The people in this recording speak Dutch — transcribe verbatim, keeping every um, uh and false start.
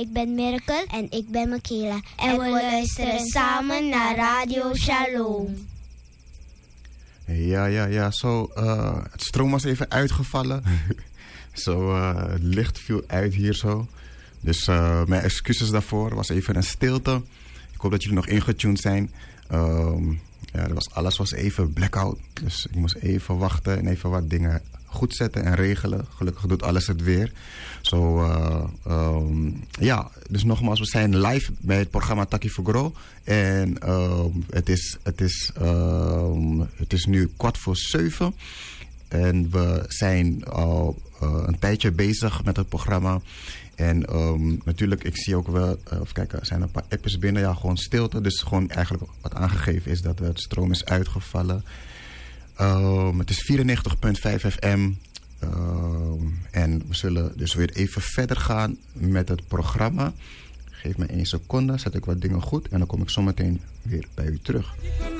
ik ben Miracle. En ik ben Michaela. En we luisteren samen naar Radio Shalom. Ja, ja, ja. Zo, uh, het stroom was even uitgevallen. Zo, uh, het licht viel uit hier zo. Dus uh, mijn excuses daarvoor. Er was even een stilte. Ik hoop dat jullie nog ingetuned zijn. Um, ja, er was, alles was even blackout. Dus ik moest even wachten en even wat dingen goed zetten en regelen. Gelukkig doet alles het weer. Zo, uh, um, ja, dus nogmaals, we zijn live bij het programma Taki for Grow. En um, het, is, het, is, um, het is nu kwart voor zeven. En we zijn al uh, een tijdje bezig met het programma. En um, natuurlijk, ik zie ook wel, uh, of kijk, er zijn een paar appjes binnen. Ja, gewoon stilte. Dus gewoon eigenlijk wat aangegeven is dat het stroom is uitgevallen. Um, het is vierennegentig komma vijf F M. Um, en we zullen dus weer even verder gaan met het programma. Geef me één seconde, zet ik wat dingen goed. En dan kom ik zo meteen weer bij u terug.